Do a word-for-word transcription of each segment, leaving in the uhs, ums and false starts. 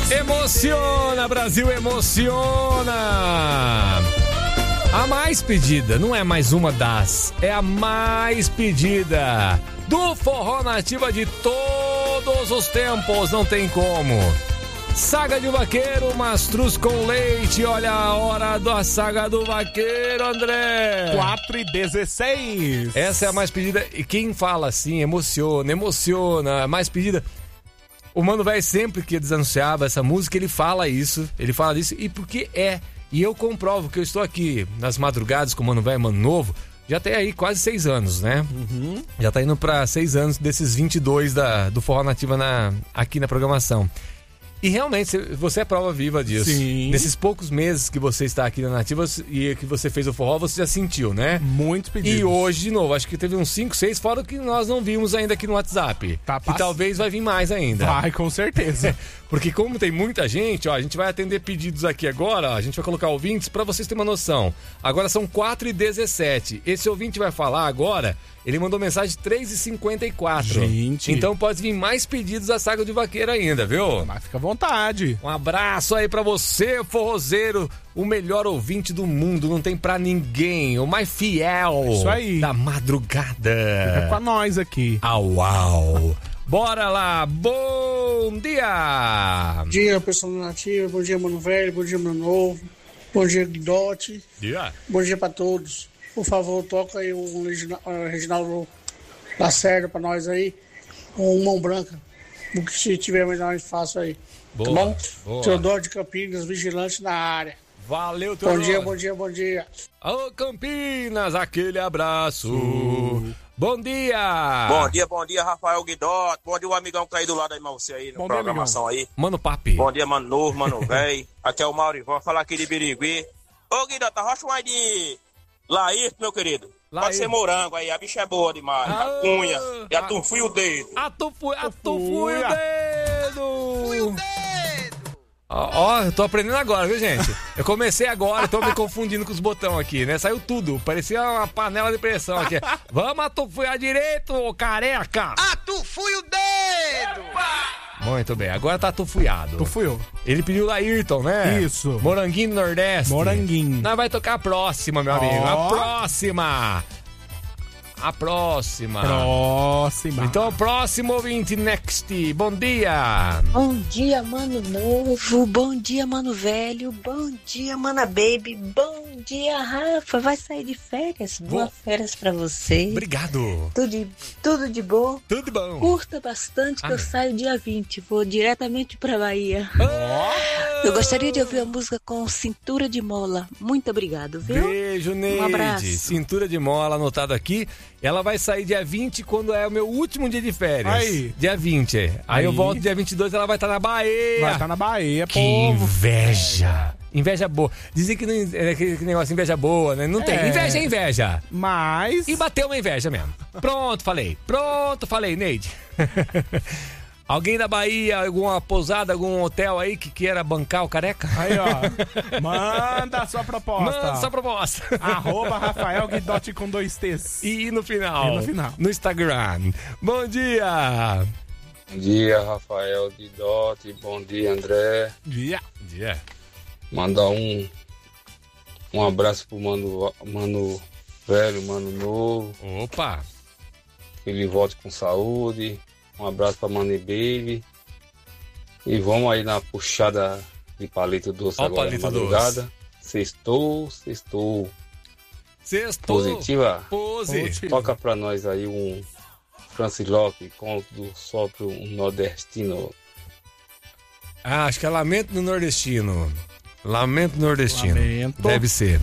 Emociona, Brasil, emociona! A mais pedida, não é mais uma das, é a mais pedida do Forró Nativa de todos os tempos, não tem como. Saga de Vaqueiro, mastruz com leite, olha a hora da Saga do Vaqueiro, André. quatro e dezesseis. Essa é a mais pedida, e quem fala assim, emociona, emociona, a mais pedida... O Mano Velho, sempre que desanunciava essa música, ele fala isso, ele fala disso, e porque é. E eu comprovo que eu estou aqui nas madrugadas com o Mano Velho, Mano Novo, já tem aí quase seis anos, né? Uhum. Já tá indo para seis anos desses vinte e dois da, do Forró Nativa na, aqui na programação. E realmente, você é prova viva disso. Sim. Nesses poucos meses que você está aqui na Nativa e que você fez o forró, você já sentiu, né? Muito pedido. E hoje, de novo, acho que teve uns cinco, seis, fora o que nós não vimos ainda aqui no WhatsApp. Tá que pass... talvez vai vir mais ainda. Vai, com certeza. Porque como tem muita gente, ó, a gente vai atender pedidos aqui agora, ó, a gente vai colocar ouvintes pra vocês terem uma noção. Agora são quatro e dezessete. Esse ouvinte vai falar agora, ele mandou mensagem três e cinquenta e quatro. Gente. Então pode vir mais pedidos da Saga de Vaqueiro ainda, viu? Mas fica à vontade. Um abraço aí pra você, forrozeiro, o melhor ouvinte do mundo, não tem pra ninguém, o mais fiel. Isso aí. Da madrugada. Fica com nós aqui. Au, au. Bora lá, bom dia! Bom dia, pessoal da Nativa, bom dia, Mano Velho, bom dia, Mano Novo, bom dia, Guidote, Yeah. bom dia pra todos. Por favor, toca aí o Reginaldo Lacerda pra nós aí, com mão branca, o que se tiver mais fácil aí. Boa, tá bom? boa. Teodoro de Campinas, vigilante na área. Valeu, Teodoro. Bom dia, bom dia, bom dia. Ô, Campinas, aquele abraço. Uh. Bom dia. Bom dia, bom dia, Rafael Guidotti. Bom dia, o amigão que tá aí do lado aí, você aí, na bom programação dia, aí. Mano Papi. Bom dia, Mano Novo, Mano Velho. Aqui é o Maurivó, falar aqui de Birigui. Ô, Guidotti, arrocha um aí de Laírto, meu querido. Laírto. Pode ser morango aí, a bicha é boa demais. Ah, a cunha. E a tu fui o dedo. A tu fui, a tu fui o dedo. Fui o dedo. Ó, ó, eu tô aprendendo agora, viu, gente? Eu comecei agora, tô me confundindo com os botões aqui, né? Saiu tudo, parecia uma panela de pressão aqui. Vamos, a tu fui a direito, ô careca. A tu fui o dedo. Muito bem, agora tá tufuiado. Tu fui eu. Ele pediu Laírton, né? Isso. Moranguinho do Nordeste. Moranguinho. Nós vai tocar a próxima, meu amigo. Ó. A próxima. A próxima. Próxima. Então, o próximo ouvinte, next. Bom dia. Bom dia, Mano Novo. Bom dia, Mano Velho. Bom dia, Mana Baby. Bom dia, Rafa. Vai sair de férias? Boas férias pra você. Obrigado. Tudo de, tudo de bom. Tudo bom. Curta bastante que Amém. eu saio dia vinte. Vou diretamente pra Bahia. Oh. Eu gostaria de ouvir a música com Cintura de Mola. Muito obrigado, viu? Beijo, Neide. Um abraço. Cintura de mola anotado aqui. Ela vai sair dia vinte, quando é o meu último dia de férias. Aí. Dia vinte. Aí, Aí. eu volto dia vinte e dois, ela vai estar na Bahia. Vai estar na Bahia, Que povo. inveja. Inveja boa. Dizem que, não, é, que, que negócio inveja boa, né? Não tem. É. Inveja é inveja. Mas... E bateu uma inveja mesmo. Pronto, falei. Pronto, falei, Neide. Alguém da Bahia, alguma pousada, algum hotel aí que queira bancar o careca? Aí, ó. Manda a sua proposta. Manda sua proposta. Arroba Rafael Guidotti com dois T's. E no final. E no final. No Instagram. Bom dia. Bom dia, Rafael Guidotti. Bom dia, André. Dia. Dia. Mandar um, um abraço pro mano, mano Velho, Mano Novo. Opa. Que ele volte com saúde. Um abraço pra Money Baby. E vamos aí na puxada de palito doce Ó, agora palito na madrugada. Sextou, sextou. Sextou. Positiva. Pose. Toca pra nós aí um Francis Locke, conto do sopro um nordestino. Ah, acho que é Lamento do Nordestino. Lamento Nordestino. Lamento. Deve ser.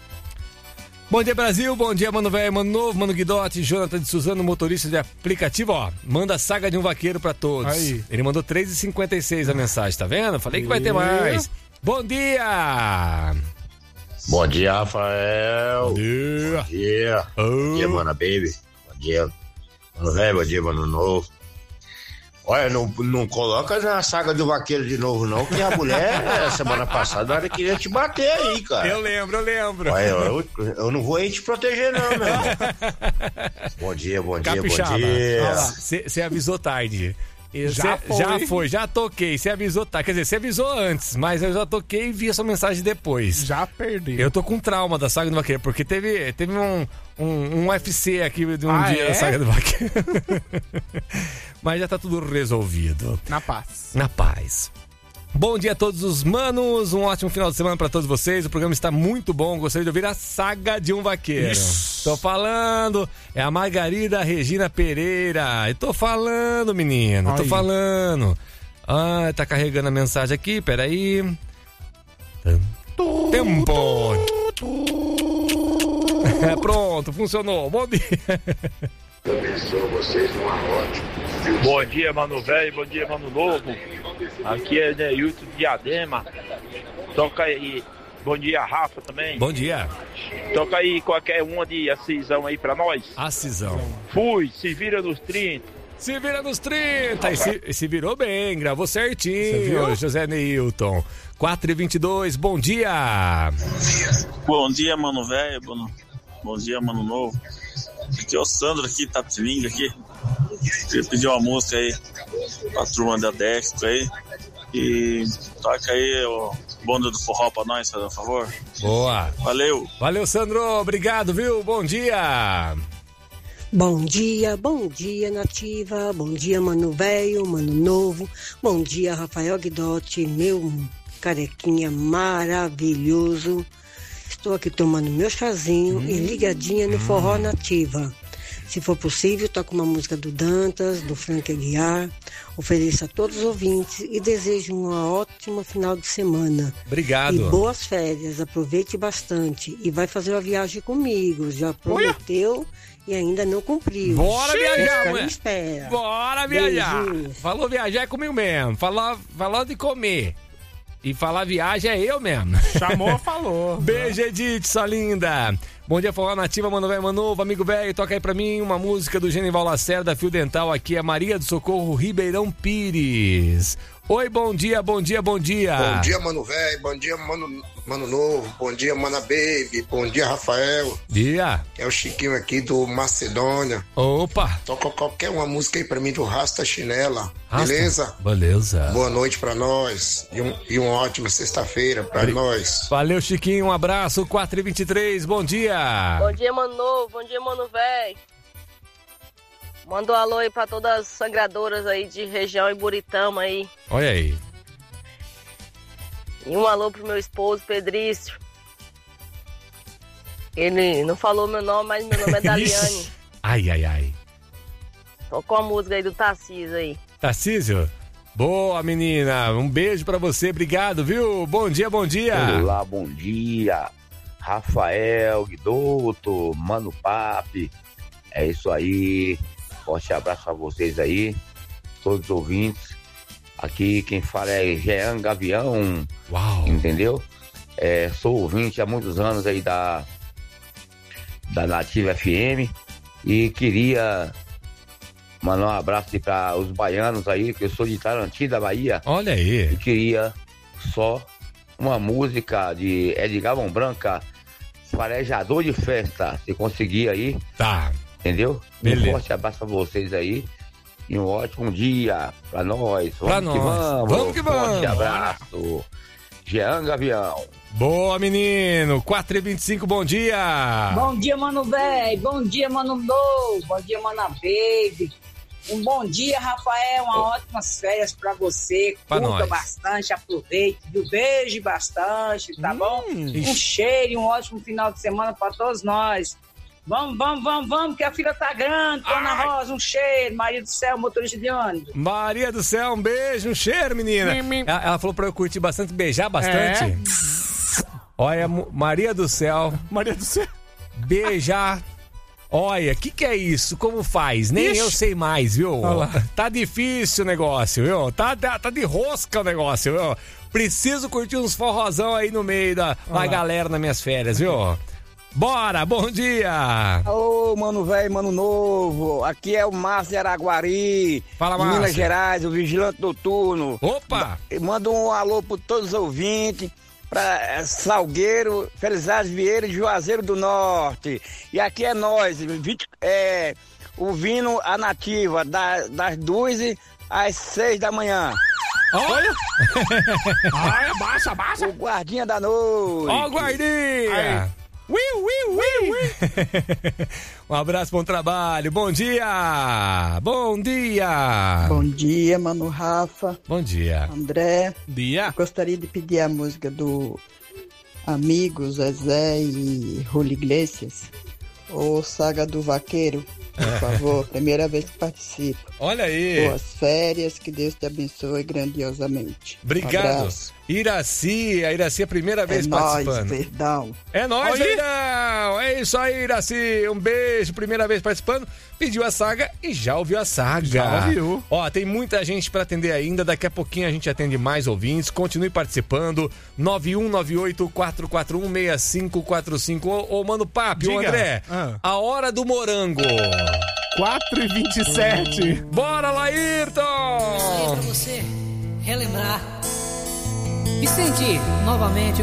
Bom dia, Brasil. Bom dia, Mano Velho, Mano Novo, Mano Guidotti, Jonathan de Suzano, motorista de aplicativo. Ó, manda a Saga de um Vaqueiro pra todos. Aí. Ele mandou três e cinquenta e seis a mensagem, tá vendo? Falei que vai ter mais. Bom dia! Bom dia, Rafael. Bom dia! Bom dia. Oh. Bom dia, Mana Baby. Bom dia, Mano Velho. Bom dia, Mano Novo. Olha, não, não coloca na Saga do Vaqueiro de novo, não, que a mulher, semana passada, ela queria te bater aí, cara. Eu lembro, eu lembro. Olha, eu, eu não vou aí te proteger, não, meu irmão. Bom dia, bom dia, Capixaba. bom dia. Você avisou tarde. Eu, Já cê- foi. já foi, já toquei. Você avisou, tá? Quer dizer, você avisou antes, mas eu já toquei e vi a sua mensagem depois. Já perdeu. Eu tô com trauma da Saga do Vaqueiro, porque teve, teve um, um, um U F C aqui de um Ah, dia é? da Saga do Vaqueiro. Mas já tá tudo resolvido. Na paz. Na paz. Bom dia a todos os manos, um ótimo final de semana pra todos vocês. O programa está muito bom, gostaria de ouvir a Saga de um Vaqueiro. Isso. Tô falando, é a Margarida Regina Pereira. Eu tô falando, menino, tô Aí. falando. Ah, tá carregando a mensagem aqui, peraí. Tempo. É, pronto, funcionou. Bom dia. Bom dia, mano velho, bom dia, mano novo. Aqui é Neilton Diadema. Toca aí. Bom dia, Rafa também. Bom dia. Toca aí qualquer uma de acisão aí pra nós. Acisão. Fui, se vira nos trinta. Se vira nos trinta. E se, e se virou bem, gravou Você certinho, viu? José Neilton. quatro e vinte e dois, bom dia. Bom dia, mano velho. Bom, bom dia, mano novo. Aqui é o Sandro aqui, Tapetininga aqui. Queria pedir uma música aí pra turma da Dexco aí. E toca aí o bonde do forró pra nós, por favor. Boa. Valeu. Valeu, Sandro. Obrigado, viu? Bom dia. Bom dia, bom dia, Nativa. Bom dia, Mano Velho, Mano Novo. Bom dia, Rafael Guidotti, meu carequinha maravilhoso. Estou aqui tomando meu chazinho hum, e ligadinha no hum. Forró Nativa. Se for possível, toco uma música do Dantas, do Frank Aguiar. Ofereço a todos os ouvintes e desejo um ótimo final de semana. Obrigado. E boas férias, aproveite bastante. E vai fazer uma viagem comigo, já prometeu. Olha. E ainda não cumpriu. Bora viajar, mulher. Espera. Bora viajar. Beijinhos. Falou viajar é comigo mesmo. Falou, falou de comer. E falar viagem é eu mesmo. Chamou, falou. Beijo, Edith, sua linda. Bom dia, Forró Nativa, mano velho, mano novo, amigo velho. Toca aí pra mim uma música do Genival Lacerda, Fio Dental. Aqui é Maria do Socorro, Ribeirão Pires. Oi, bom dia, bom dia, bom dia. Bom dia, mano velho, bom dia, mano, mano novo, bom dia, mana baby, bom dia, Rafael. Dia. É o Chiquinho aqui do Macedônia. Opa. Toca qualquer uma música aí pra mim do Rasta Chinela, Rasta? Beleza? Beleza. Boa noite pra nós e, um, e uma ótima sexta-feira pra Bri... nós. Valeu, Chiquinho, um abraço, quatro e vinte e três, bom dia. Bom dia, mano novo, bom dia, mano velho. Manda um alô aí pra todas as sangradoras aí de região Iburitama aí. Olha aí. E um alô pro meu esposo, Pedrício. Ele não falou meu nome, mas meu nome é Daliane. Ai, ai, ai. Tocou a música aí do Tarcísio aí. Tarcísio? Boa, menina. Um beijo pra você, obrigado, viu? Bom dia, bom dia. Olá, bom dia. Rafael, Guidoto, Mano Papi. É isso aí. Forte abraço a vocês aí, todos os ouvintes. Aqui quem fala é Jean Gavião. Uau! Entendeu? É, sou ouvinte há muitos anos aí da, da Nativa F M e queria mandar um abraço para os baianos aí, que eu sou de Taranti, da Bahia. Olha aí! E queria só uma música de Edgar Mão Branca, Farejador de Festa, se conseguir aí. Tá. Entendeu? Beleza. Um forte abraço pra vocês aí. E um ótimo dia pra nós. Vamos pra que nós. vamos. Vamos que vamos. Forte abraço. Jean Gavião. Boa, menino. quatro e vinte e cinco, bom dia. Bom dia, mano velho. Bom dia, mano novo. Bom dia, mana baby. Um bom dia, Rafael. Uma oh. ótimas férias pra você. Pra Curta nós. bastante, aproveite. Viu? Beije bastante, tá hum, bom? Ixi. Um cheiro e um ótimo final de semana pra todos nós. Vamos, vamos, vamos, vamos, que a fila tá grande. Dona Rosa, um cheiro. Maria do Céu, motorista de ônibus. Maria do Céu, um beijo, um cheiro, menina. Mim, mim. Ela, ela falou pra eu curtir bastante, beijar bastante. É. Olha, Maria do Céu. Maria do Céu. Beijar. Olha, o que que é isso? Como faz? Nem Ixi. eu sei mais, viu? Tá difícil o negócio, viu? Tá, tá, tá de rosca o negócio, viu? Preciso curtir uns forrozão aí no meio da, da galera nas minhas férias, viu? Bora, bom dia! Ô, mano velho, mano novo, aqui é o Márcio de Araguari, Fala, de Minas Gerais, o vigilante noturno. Opa! Manda um alô para todos os ouvintes, para Salgueiro, Felizardo Vieira e Juazeiro do Norte. E aqui é nós, é, ouvindo a Nativa, da, das duas às seis da manhã. Olha! Ai, abaixa, abaixa! O guardinha da noite! Ó, o guardinha! Ui, ui, ui, ui! Um abraço, bom trabalho, bom dia! Bom dia! Bom dia, Mano Rafa. Bom dia. André. Dia. Eu gostaria de pedir a música do amigo Zezé e Julio Iglesias, o Saga do Vaqueiro. Por favor, primeira vez que participo. Olha aí. Boas férias, que Deus te abençoe grandiosamente. Obrigado. Um Iraci, a Iraci é a primeira vez é participando. Nóis, Verdão. É nóis, Oi. Verdão. É isso aí, Iraci. Um beijo, primeira vez participando. Pediu a saga e já ouviu a saga. Já ouviu. Ó, tem muita gente pra atender ainda. Daqui a pouquinho a gente atende mais ouvintes. Continue participando. nove um nove oito quatro quatro um seis cinco quatro cinco. Ô, ô Mano Papi, ô Diga. André. Ah. A hora do morango. quatro e vinte e sete. Bora, Laírton! Pra você relembrar e sentir novamente